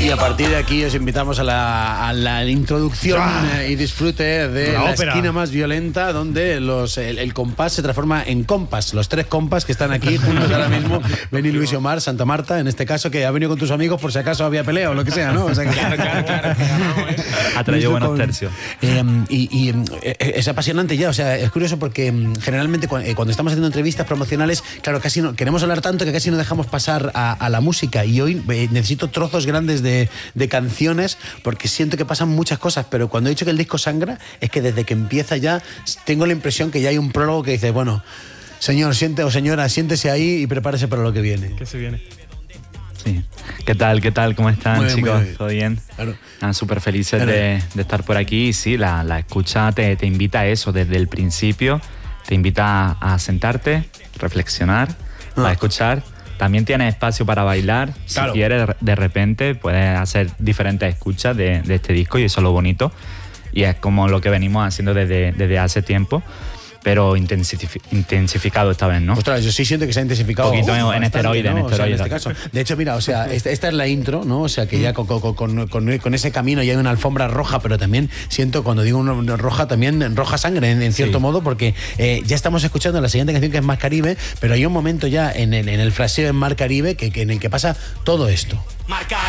Y a partir de aquí os invitamos a la introducción y disfrute de la esquina más violenta, donde el compás se transforma en compas. Los tres compas que están aquí juntos ahora mismo, Beni, Luis y Omar, Santa Marta, en este caso, que ha venido con tus amigos por si acaso había pelea o lo que sea, ¿no? O sea, que... Claro. Ha traído buenos tercios. Es apasionante ya, o sea, es curioso porque generalmente cuando estamos haciendo entrevistas promocionales, claro, casi no queremos hablar tanto que casi no dejamos pasar a la música, y hoy necesito trozos grandes de canciones porque siento que pasan muchas cosas, pero cuando he dicho que el disco sangra, es que desde que empieza ya tengo la impresión que ya hay un prólogo que dice, bueno, señor, señora, siéntese ahí y prepárese para lo que viene. ¿Qué se viene? Sí. ¿Qué tal? ¿Cómo están, muy bien, chicos? muy bien. ¿Todo bien? Claro. Súper felices de estar por aquí. Y sí, la escucha te invita a eso desde el principio. Te invita a sentarte, reflexionar, a escuchar. También tienes espacio para bailar. Claro. Si quieres, de repente, puedes hacer diferentes escuchas de este disco, y eso es lo bonito. Y es como lo que venimos haciendo desde hace tiempo, pero intensificado esta vez, ¿no? Ostras, yo sí siento que se ha intensificado un poquito en bastante, esteroide, ¿no? en esteroide. O sea, en este caso. De hecho, mira, o sea, esta es la intro, ¿no? O sea, que ya con ese camino ya hay una alfombra roja, pero también siento, cuando digo una roja, también roja sangre, en cierto modo, porque ya estamos escuchando la siguiente canción, que es Mar Caribe, pero hay un momento ya en el fraseo en Mar Caribe en el que pasa todo esto. Marca